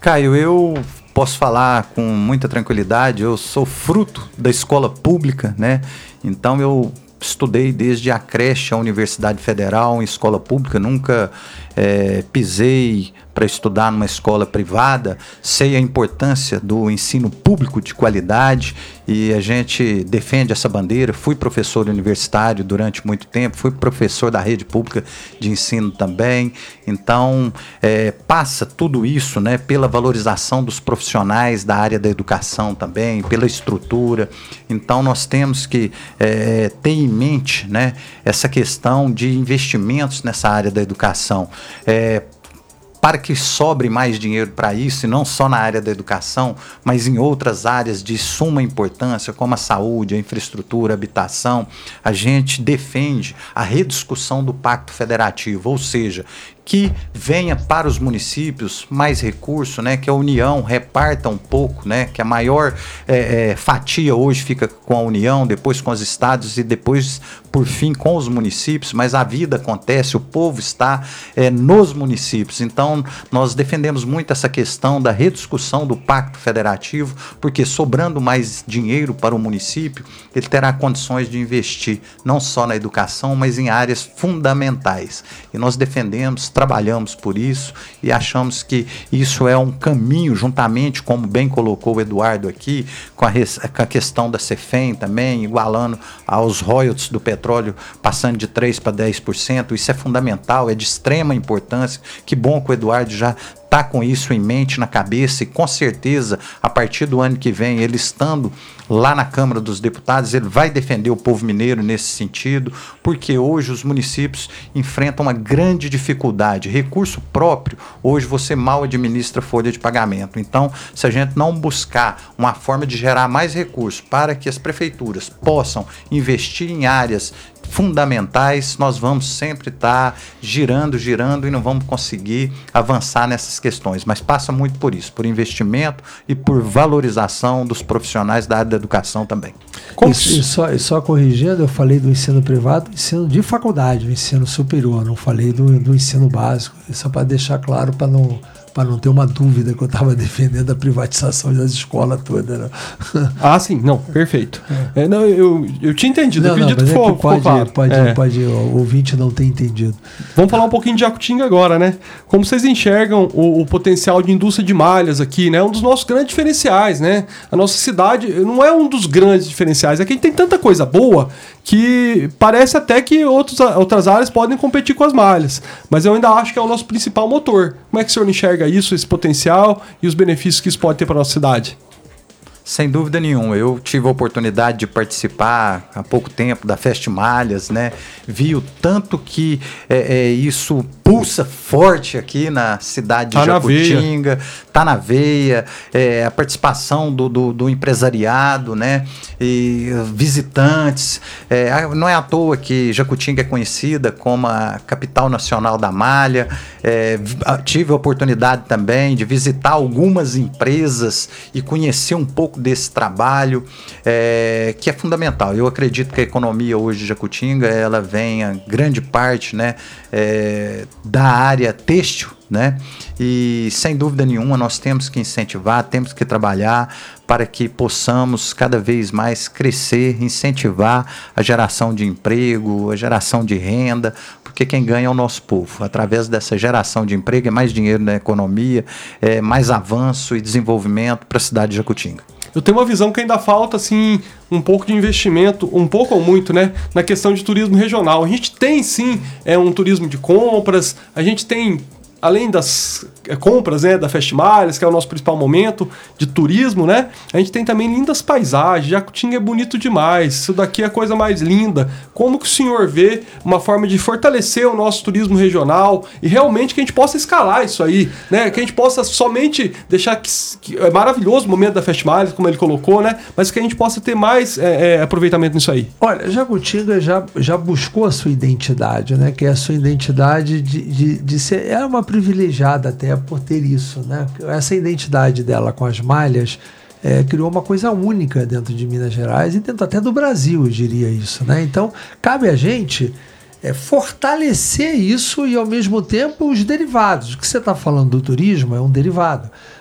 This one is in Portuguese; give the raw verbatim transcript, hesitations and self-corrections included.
Caio, eu posso falar com muita tranquilidade, eu sou fruto da escola pública, né? Então eu estudei desde a creche à Universidade Federal em escola pública, nunca é, pisei para estudar numa escola privada, sei a importância do ensino público de qualidade e a gente defende essa bandeira. Fui professor universitário durante muito tempo, fui professor da rede pública de ensino também, então é, passa tudo isso, né, pela valorização dos profissionais da área da educação também, pela estrutura. Então nós temos que é, ter em mente, né, essa questão de investimentos nessa área da educação. É, para que sobre mais dinheiro para isso, e não só na área da educação, mas em outras áreas de suma importância, como a saúde, a infraestrutura, a habitação, a gente defende a rediscussão do Pacto Federativo, ou seja, que venha para os municípios mais recurso, né, que a União reparta um pouco, né, que a maior é, é, fatia hoje fica com a União, depois com os estados e depois, por fim, com os municípios, mas a vida acontece, o povo está é, nos municípios. Então, nós defendemos muito essa questão da rediscussão do Pacto Federativo, porque sobrando mais dinheiro para o município, ele terá condições de investir não só na educação, mas em áreas fundamentais. E nós defendemos, trabalhamos por isso e achamos que isso é um caminho, juntamente, como bem colocou o Eduardo aqui, com a, res, com a questão da Cefem também, igualando aos royalties do petróleo, passando de três por cento para dez por cento. Isso é fundamental, é de extrema importância. Que bom que o Eduardo já está com isso em mente, na cabeça, e com certeza, a partir do ano que vem, ele estando lá na Câmara dos Deputados, ele vai defender o povo mineiro nesse sentido, porque hoje os municípios enfrentam uma grande dificuldade. Recurso próprio, hoje você mal administra folha de pagamento. Então, se a gente não buscar uma forma de gerar mais recursos para que as prefeituras possam investir em áreas fundamentais, nós vamos sempre estar girando, girando e não vamos conseguir avançar nessas questões, mas passa muito por isso, por investimento e por valorização dos profissionais da área da educação também. E, e, só, e só corrigindo, eu falei do ensino privado, ensino de faculdade, o ensino superior, não falei do, do ensino básico, só para deixar claro, para não para não ter uma dúvida que eu estava defendendo a privatização das escolas todas. Né? Ah, sim, não, perfeito. É. É, não, eu, eu tinha entendido, não, eu acredito não, que, é for, que pode, claro. pode, é. pode o ouvinte não ter entendido. Vamos falar um pouquinho de Jacutinga agora, né? Como vocês enxergam o, o potencial de indústria de malhas aqui, né? Um dos nossos grandes diferenciais, né? A nossa cidade não é um dos grandes diferenciais, é que a gente tem tanta coisa boa que parece até que outros, outras áreas podem competir com as malhas, mas eu ainda acho que é o nosso principal motor. Como é que o senhor enxerga isso, esse potencial e os benefícios que isso pode ter para a nossa cidade? Sem dúvida nenhuma, eu tive a oportunidade de participar há pouco tempo da Fest Malhas, né? Vi o tanto que é, é, isso pulsa forte aqui na cidade de tá Jacutinga, tá na veia, é, a participação do, do, do empresariado, né? E visitantes, é, não é à toa que Jacutinga é conhecida como a capital nacional da malha. É, tive a oportunidade também de visitar algumas empresas e conhecer um pouco desse trabalho, é, que é fundamental. Eu acredito que a economia hoje de Jacutinga, ela vem a grande parte, né, é, da área têxtil, né? E sem dúvida nenhuma nós temos que incentivar, temos que trabalhar para que possamos cada vez mais crescer, incentivar a geração de emprego, a geração de renda, porque quem ganha é o nosso povo. Através dessa geração de emprego é mais dinheiro na economia, é mais avanço e desenvolvimento para a cidade de Jacutinga. Eu tenho uma visão que ainda falta, assim, um pouco de investimento, um pouco ou muito, né, na questão de turismo regional. A gente tem, sim, é, um turismo de compras, a gente tem, além das compras, né, da Fest Malhas, que é o nosso principal momento de turismo, né, a gente tem também lindas paisagens. Jacutinga é bonito demais, isso daqui é a coisa mais linda. Como que o senhor vê uma forma de fortalecer o nosso turismo regional e realmente que a gente possa escalar isso aí, né, que a gente possa somente deixar que, que é maravilhoso o momento da Fest Malhas, como ele colocou, né, mas que a gente possa ter mais é, é, aproveitamento nisso aí. Olha, Jacutinga já, já buscou a sua identidade, né, que é a sua identidade de, de, de ser, é uma privilegiada até por ter isso, né? Essa identidade dela com as malhas é, criou uma coisa única dentro de Minas Gerais e dentro até do Brasil, eu diria isso, né? Então, cabe a gente é, fortalecer isso e, ao mesmo tempo, os derivados. O que você está falando do turismo é um derivado,